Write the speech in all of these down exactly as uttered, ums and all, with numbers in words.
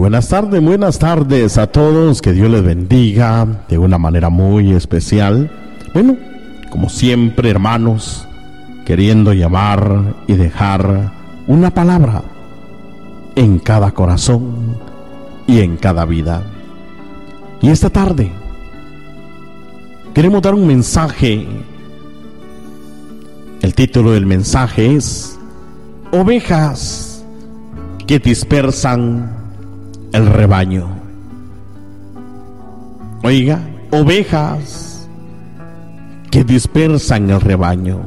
Buenas tardes, buenas tardes a todos, que Dios les bendiga de una manera muy especial. Bueno, como siempre, hermanos, queriendo llamar y dejar una palabra en cada corazón y en cada vida. Y esta tarde queremos dar un mensaje. El título del mensaje es Ovejas que dispersan el rebaño. Oiga, ovejas que dispersan el rebaño.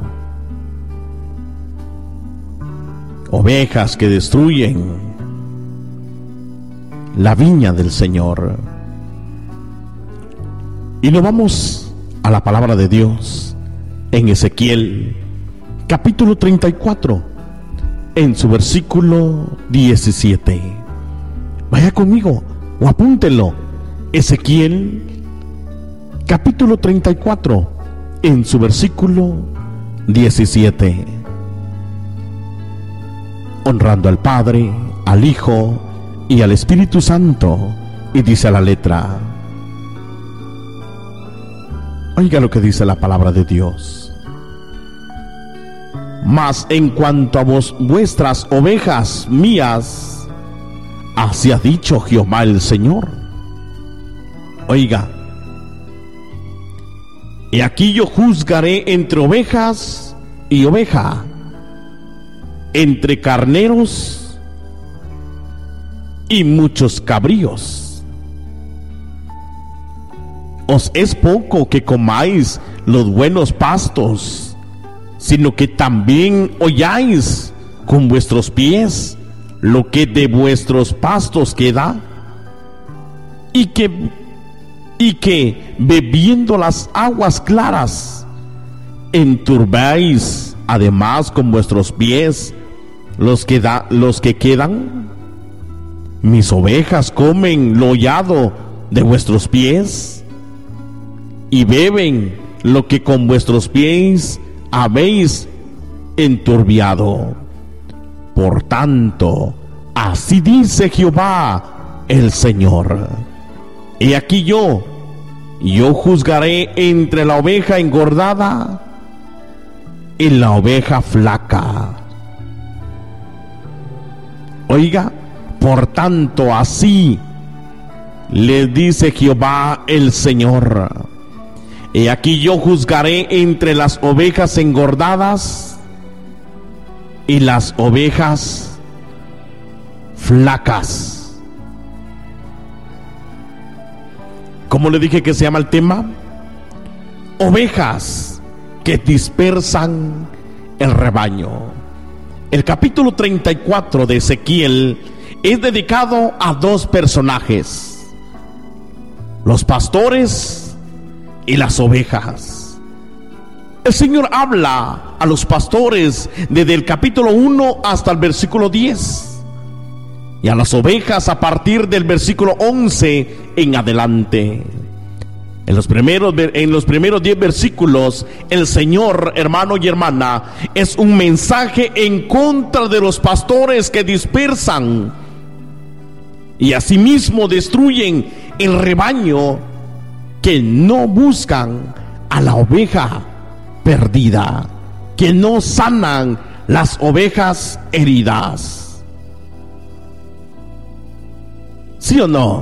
Ovejas que destruyen la viña del Señor. Y nos vamos a la palabra de Dios en Ezequiel capítulo treinta y cuatro, en su versículo diecisiete. Vaya conmigo o apúntelo. Ezequiel capítulo treinta y cuatro, en su versículo diecisiete. Honrando al Padre, al Hijo y al Espíritu Santo. Y dice la letra. Oiga lo que dice la palabra de Dios. Mas en cuanto a vos, vuestras ovejas mías, así ha dicho Jehová el Señor. Oiga, y aquí yo juzgaré entre ovejas y oveja, entre carneros y muchos cabríos. Os es poco que comáis los buenos pastos, sino que también holláis con vuestros pies lo que de vuestros pastos queda, y que y que bebiendo las aguas claras enturbáis además con vuestros pies los que da, los que quedan. Mis ovejas comen lo hollado de vuestros pies y beben lo que con vuestros pies habéis enturbiado. Por tanto, así dice Jehová el Señor. He aquí yo, yo juzgaré entre la oveja engordada y la oveja flaca. Oiga, por tanto, así le dice Jehová el Señor. He aquí yo juzgaré entre las ovejas engordadas y las ovejas flacas. ¿Cómo le dije que se llama el tema? Ovejas que dispersan el rebaño. El capítulo treinta y cuatro de Ezequiel es dedicado a dos personajes: los pastores y las ovejas. El Señor habla a los pastores desde el capítulo uno hasta el versículo diez, y a las ovejas a partir del versículo once en adelante. En los primeros, en los primeros diez versículos, el Señor, hermano y hermana, es un mensaje en contra de los pastores que dispersan y asimismo destruyen el rebaño, que no buscan a la oveja perdida, que no sanan las ovejas heridas. ¿Sí o no?